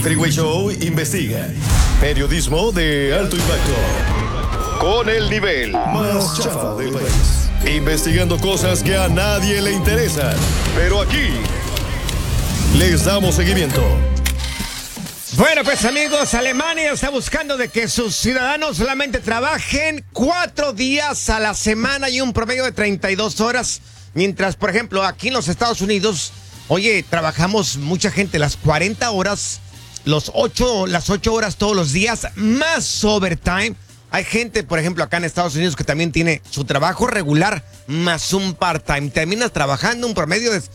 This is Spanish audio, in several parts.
El Freeway Show investiga. Periodismo de alto impacto. Con el nivel más chafa del país. Investigando cosas que a nadie le interesan. Pero aquí les damos seguimiento. Bueno, pues amigos, Alemania está buscando de que sus ciudadanos solamente trabajen 4 días a la semana y un promedio de 32 horas. Mientras, por ejemplo, aquí en los Estados Unidos, oye, trabajamos mucha gente las 40 horas, las 8 horas todos los días, más overtime. Hay gente, por ejemplo, acá en Estados Unidos que también tiene su trabajo regular más un part-time. Terminas trabajando un promedio de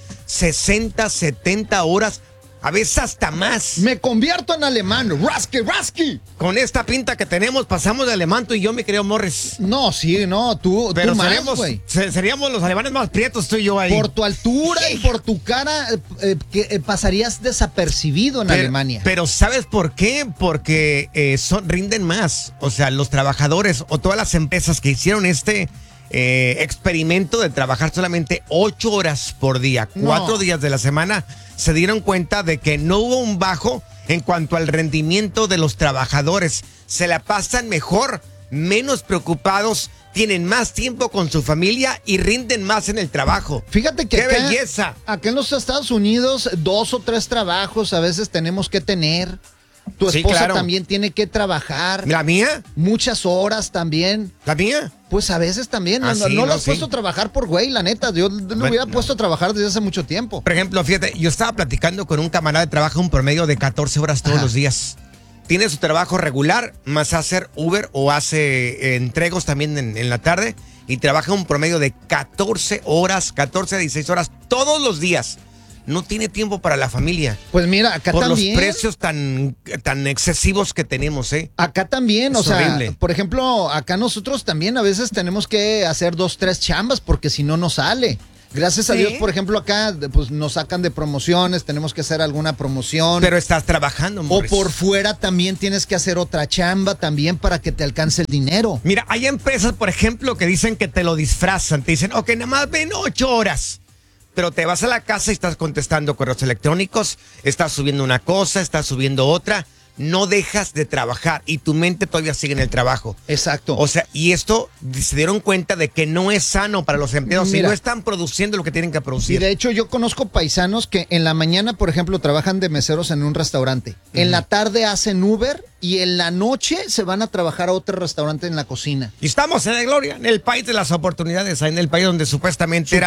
60, 70 horas. A veces hasta más. Me convierto en alemán. Rasky. Con esta pinta que tenemos, pasamos de alemán tú y yo, mi querido Morris. No, sí, no, tú más, güey. Seríamos los alemanes más prietos tú y yo ahí. Por tu altura y por tu cara, pasarías desapercibido en Alemania. Pero ¿sabes por qué? Porque rinden más. O sea, los trabajadores o todas las empresas que hicieron este experimento de trabajar solamente 8 horas por día, 4 días de la semana, se dieron cuenta de que no hubo un bajo en cuanto al rendimiento de los trabajadores. Se la pasan mejor, menos preocupados, tienen más tiempo con su familia y rinden más en el trabajo. Fíjate que ¡qué belleza! Acá en los Estados Unidos, 2 o 3 trabajos a veces tenemos que tener. Tu esposa claro. también tiene que trabajar. ¿La mía? Muchas horas también. ¿La mía? Pues a veces también. No lo has puesto a trabajar por güey, la neta. Yo lo hubiera puesto a trabajar desde hace mucho tiempo. Por ejemplo, fíjate, yo estaba platicando con un camarada de trabajo un promedio de 14 horas todos los días. Tiene su trabajo regular, más hacer Uber o hace entregos también en la tarde. Y trabaja un promedio de 14 horas, 14 a 16 horas todos los días. No tiene tiempo para la familia. Pues mira, acá por también. Por los precios tan excesivos que tenemos, ¿eh? Acá también, es horrible. Por ejemplo, acá nosotros también a veces tenemos que hacer 2, 3 chambas porque si no, no sale. Gracias a Dios, por ejemplo, acá pues nos sacan de promociones, tenemos que hacer alguna promoción. Pero estás trabajando, Morris. O por fuera también tienes que hacer otra chamba también para que te alcance el dinero. Mira, hay empresas, por ejemplo, que dicen que te lo disfrazan. Te dicen, ok, nada más ven 8 horas. Pero te vas a la casa y estás contestando correos electrónicos, estás subiendo una cosa, estás subiendo otra, no dejas de trabajar y tu mente todavía sigue en el trabajo. Exacto. O sea, y esto se dieron cuenta de que no es sano para los empleados si no están produciendo lo que tienen que producir. Y de hecho yo conozco paisanos que en la mañana, por ejemplo, trabajan de meseros en un restaurante. En la tarde hacen Uber y en la noche se van a trabajar a otro restaurante en la cocina. Y estamos en la gloria, en el país de las oportunidades, en el país donde supuestamente,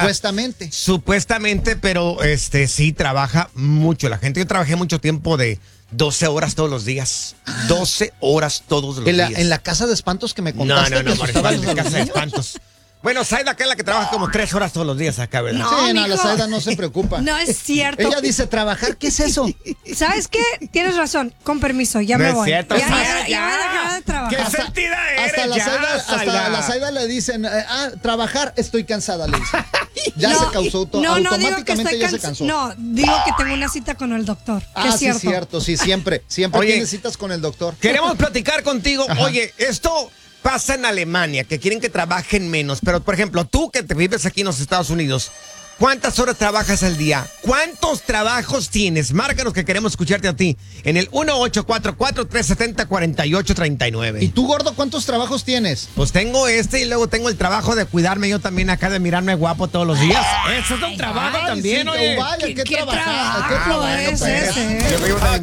pero sí trabaja mucho la gente. Yo trabajé mucho tiempo de 12 horas todos los días. 12 horas todos los días. En la casa de espantos que me contaste. No, en la casa de espantos. Bueno, Zaida, que es la que trabaja como 3 horas todos los días acá, ¿verdad? No, la Zaida no se preocupa. No es cierto. Ella dice trabajar, ¿qué es eso? ¿Sabes qué? Tienes razón, con permiso, ya me voy. Es cierto, ya voy a dejar de trabajar. ¿Qué sentida eres? Hasta a la Zaida le dicen, trabajar, estoy cansada, le dicen. Ya se causó todo. Automáticamente ya se cansó. No, digo que tengo una cita con el doctor. Que es cierto. Sí, cierto, sí, siempre tienes citas con el doctor. Queremos platicar contigo. Oye, esto pasa en Alemania, que quieren que trabajen menos. Pero, por ejemplo, tú que te vives aquí en los Estados Unidos, ¿cuántas horas trabajas al día? ¿Cuántos trabajos tienes? Márcanos que queremos escucharte a ti en el 1844-370-4839. ¿Y tú, gordo, cuántos trabajos tienes? Pues tengo y luego tengo el trabajo de cuidarme yo también acá, de mirarme guapo todos los días. Eso es un trabajo también, oye. Vaya, ¿qué trabajo es ese?